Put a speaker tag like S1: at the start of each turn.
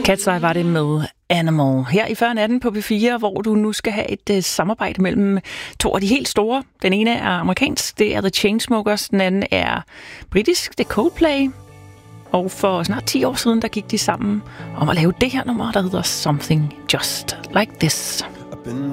S1: Cat's Eye var det med Animal. Her i Før Natten på P4, hvor du nu skal have et samarbejde mellem to af de helt store. Den ene er amerikansk, det er The Chainsmokers. Den anden er britisk, det er Coldplay. Og for snart 10 år siden, der gik de sammen om at lave det her nummer, der hedder Something Just Like This.